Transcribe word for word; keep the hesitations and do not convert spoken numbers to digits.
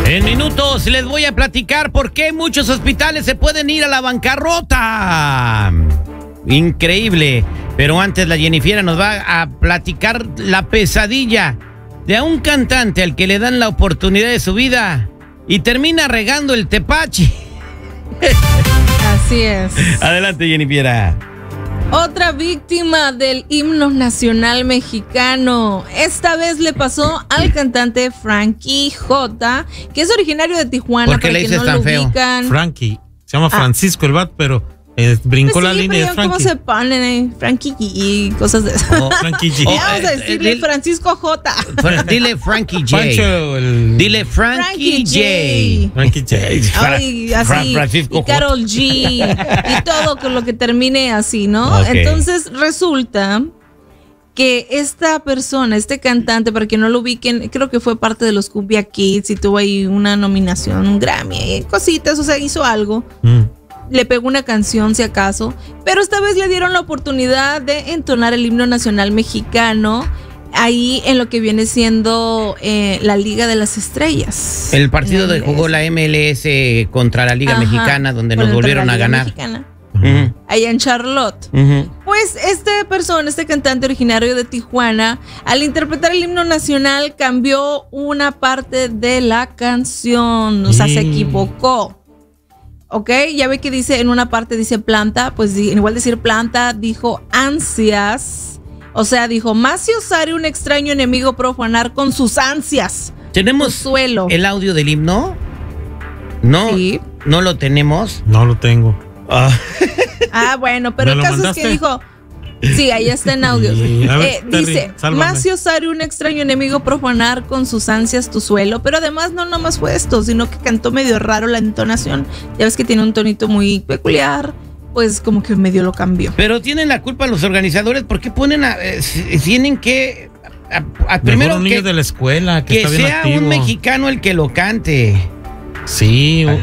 En minutos les voy a platicar por qué muchos hospitales se pueden ir a la bancarrota. Increíble. Pero antes la Jennifiera nos va a platicar la pesadilla de un cantante al que le dan la oportunidad de su vida y termina regando el tepache. Así es. Adelante, Jennifiera. Otra víctima del himno nacional mexicano. Esta vez le pasó al cantante Frankie J, que es originario de Tijuana. ¿Por qué le dices tan feo? Frankie. Se llama Francisco ah. el vato, pero eh, brincó pues sí, la línea de Frankie. ¿Cómo se ponen? Eh? Frankie y cosas de eso. Oh, Frankie G. Oh, vamos a decirle eh, eh, Francisco J. Dile Frankie J. Pancho, el... Dile Frankie, Frankie J. Frankie J. Ay, así. Fra Francisco y Karol G. Y todo con lo que termine así, ¿no? Okay. Entonces resulta que esta persona, este cantante, para que no lo ubiquen, creo que fue parte de los Cumbia Kids y tuvo ahí una nominación, un Grammy, cositas, o sea, hizo algo. Mm. Le pegó una canción si acaso, pero esta vez le dieron la oportunidad de entonar el himno nacional mexicano ahí en lo que viene siendo eh, la Liga de las Estrellas. El partido de jugó la M L S contra la Liga Ajá, Mexicana, donde nos volvieron a ganar. Mexicana, uh-huh. Allá en Charlotte. Uh-huh. Pues esta persona, este cantante originario de Tijuana, al interpretar el himno nacional cambió una parte de la canción, o sea, mm. se equivocó. Ok, ya ve que dice, en una parte dice planta, pues igual decir planta, dijo ansias. O sea, dijo, más si osare un extraño enemigo profanar con sus ansias. ¿Tenemos suelo. el audio del himno? No, sí. ¿No lo tenemos? No lo tengo. Ah, ah bueno, pero el caso mandaste? es que dijo... Sí, ahí está en audio. Sí, ver, eh, dice, Terry, más si osare un extraño enemigo profanar con sus ansias tu suelo. Pero además no nomás fue esto, sino que cantó medio raro la entonación. Ya ves que tiene un tonito muy peculiar, pues como que medio lo cambió. Pero tienen la culpa los organizadores, porque ponen a, eh, tienen que a, a, primero un niño que, de la escuela que, que está bien sea activo. Un mexicano el que lo cante. Sí.